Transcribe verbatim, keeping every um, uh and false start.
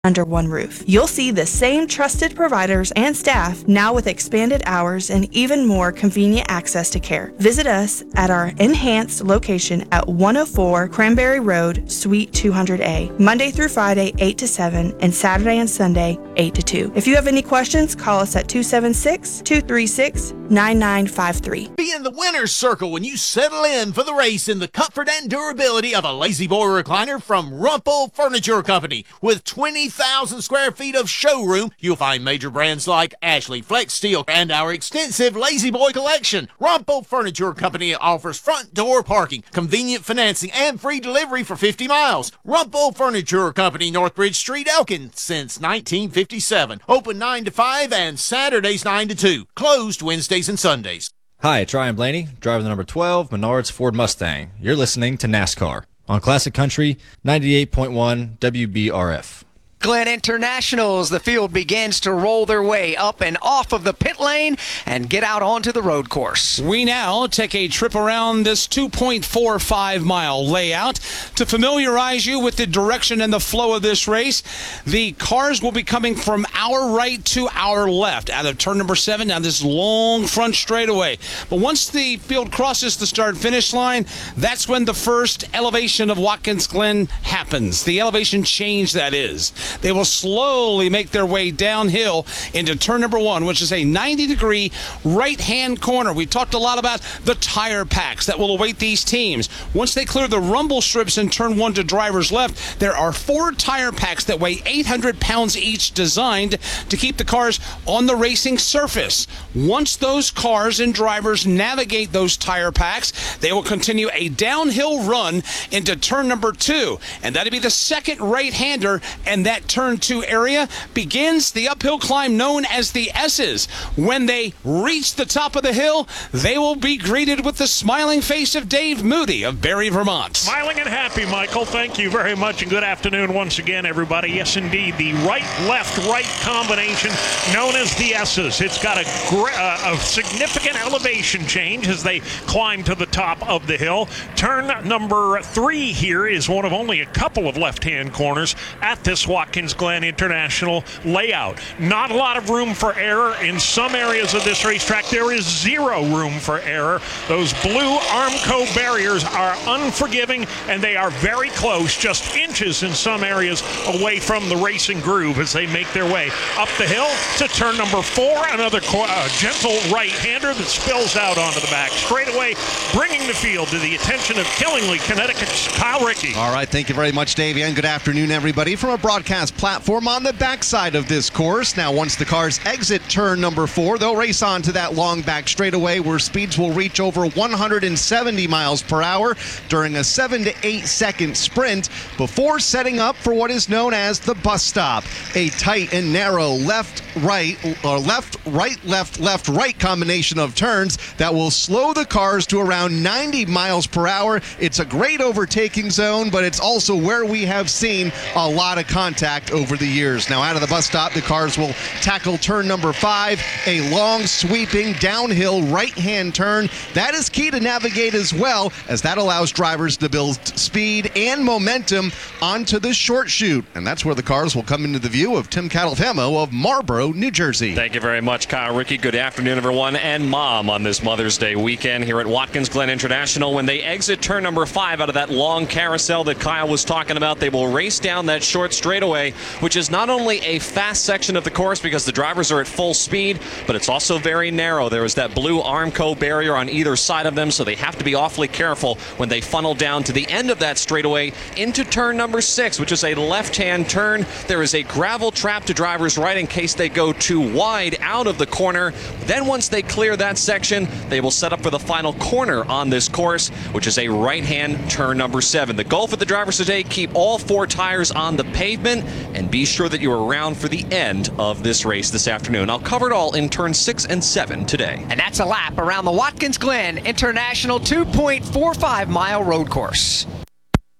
under one roof. You'll see the same trusted providers and staff now with expanded hours and even more convenient access to care. Visit us at our enhanced location at one oh four Cranberry Road, Suite two hundred A, Monday through Friday, eight to seven, and Saturday and Sunday, eight to two. If you have any questions, call us at two seven six, two three six, nine nine five three. Be in the winner's circle when you settle in for the race in the comfort and durability of a Lazy Boy recliner from Rumpel Furniture Company. With twenty thousand square feet of showroom, you'll find major brands like Ashley, Flex Steel, and our extensive Lazy Boy collection. Rumpel Furniture Company offers front door parking, convenient financing, and free delivery for fifty miles. Rumpel Furniture Company, Northbridge Street, Elkin, since nineteen fifty-seven. Open nine to five and Saturdays nine to two. Closed Wednesdays and Sundays. Hi, it's Ryan Blaney, driver the number twelve, Menards Ford Mustang. You're listening to NASCAR on Classic Country ninety-eight point one W B R F. Glen Internationals, the field begins to roll their way up and off of the pit lane and get out onto the road course. We now take a trip around this two point four five mile layout to familiarize you with the direction and the flow of this race. The cars will be coming from our right to our left out of turn number seven down this long front straightaway. But once the field crosses the start-finish line, that's when the first elevation of Watkins Glen happens. The elevation change, that is. They will slowly make their way downhill into turn number one, which is a ninety degree right-hand corner. We talked a lot about the tire packs that will await these teams. Once they clear the rumble strips in turn one to driver's left, there are four tire packs that weigh eight hundred pounds each, designed to keep the cars on the racing surface. Once those cars and drivers navigate those tire packs, they will continue a downhill run into turn number two, and that'll be the second right-hander, and that turn two area begins the uphill climb known as the S's. When they reach the top of the hill, they will be greeted with the smiling face of Dave Moody of Barry, Vermont. Smiling and happy, Michael. Thank you very much, and good afternoon once again, everybody. Yes, indeed, the right-left-right combination known as the S's. It's got a, uh, a significant elevation change as they climb to the top of the hill. Turn number three here is one of only a couple of left-hand corners at this Watkins Glen International layout. Not a lot of room for error in some areas of this racetrack. There is zero room for error. Those blue Armco barriers are unforgiving, and they are very close, just inches in some areas away from the racing groove as they make their way up the hill to turn number four. Another uh, gentle right-hander that spills out onto the back straightaway, bringing the field to the attention of Killingly, Connecticut's Kyle Rickey. All right, thank you very much, Dave, and good afternoon, everybody, from a broadcast platform on the backside of this course. Now, once the cars exit turn number four, they'll race on to that long back straightaway where speeds will reach over one hundred seventy miles per hour during a seven to eight second sprint before setting up for what is known as the bus stop, a tight and narrow left, right, or left, right, left, left, right combination of turns that will slow the cars to around ninety miles per hour. It's a great overtaking zone, but it's also where we have seen a lot of contact over the years. Now, out of the bus stop, the cars will tackle turn number five, a long, sweeping, downhill right-hand turn. That is key to navigate as well, as that allows drivers to build speed and momentum onto the short chute. And that's where the cars will come into the view of Tim Catalfamo of Marlboro, New Jersey. Thank you very much, Kyle Rickey. Good afternoon, everyone, and Mom on this Mother's Day weekend here at Watkins Glen International. When they exit turn number five out of that long carousel that Kyle was talking about, they will race down that short straightaway, which is not only a fast section of the course because the drivers are at full speed, but it's also very narrow. There is that blue Armco barrier on either side of them, so they have to be awfully careful when they funnel down to the end of that straightaway into turn number six, which is a left-hand turn. There is a gravel trap to drivers right in case they go too wide out of the corner. Then once they clear that section, they will set up for the final corner on this course, which is a right-hand turn number seven. The goal for the drivers today, keep all four tires on the pavement and be sure that you're around for the end of this race this afternoon. I'll cover it all in turn six and seven today. And that's a lap around the Watkins Glen International two point four five mile road course.